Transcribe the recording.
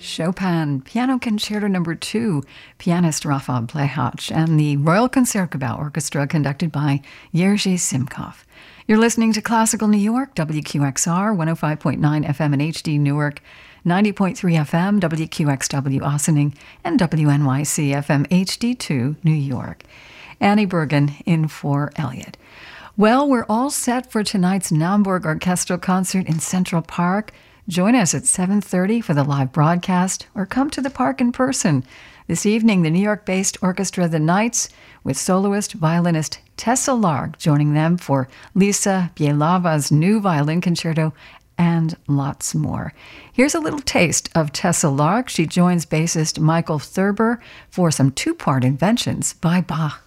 Chopin, Piano Concerto No. 2, pianist Rafał Blechacz, and the Royal Concertgebouw Orchestra conducted by Jerzy Simkov. You're listening to Classical New York, WQXR, 105.9 FM in HD Newark, 90.3 FM, WQXW Ossining, and WNYC FM HD2 New York. Annie Bergen in for Elliot. Well, we're all set for tonight's Naumburg Orchestral Concert in Central Park. Join us at 7:30 for the live broadcast, or come to the park in person. This evening, the New York-based Orchestra The Knights, with soloist violinist Tessa Lark joining them for Lisa Bielava's new violin concerto, and lots more. Here's a little taste of Tessa Lark. She joins bassist Michael Thurber for some two-part inventions by Bach.